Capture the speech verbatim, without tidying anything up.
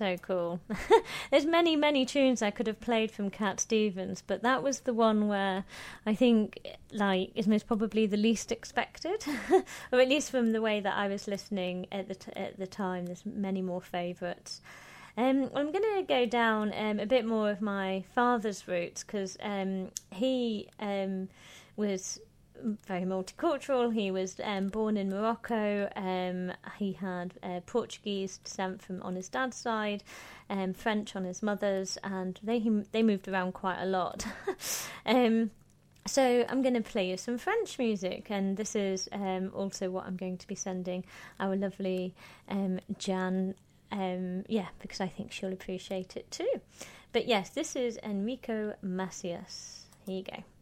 So cool. There's many, many tunes I could have played from Cat Stevens, but that was the one where I think, like, is most probably the least expected, or at least from the way that I was listening at the t- at the time. There's many more favourites. Um, I'm going to go down um, a bit more of my father's roots, because um, he um, was very multicultural. He was um, born in Morocco. Um, he had uh, Portuguese descent from on his dad's side, um, French on his mother's, and they they moved around quite a lot. um, so I'm going to play you some French music, and this is um, also what I'm going to be sending our lovely um, Jan. Um, yeah, because I think she'll appreciate it too. But yes, this is Enrico Macias. Here you go.